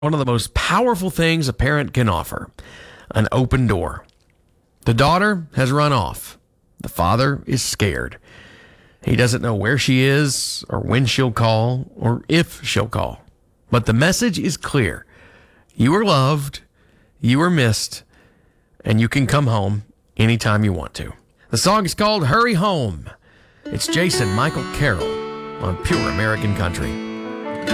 one of the most powerful things a parent can offer: an open door. The daughter has run off. The father is scared. He doesn't know where she is, or when she'll call, or if she'll call. But the message is clear. You are loved, you are missed, and you can come home anytime you want to. The song is called Hurry Home. It's Jason Michael Carroll on Pure American Country.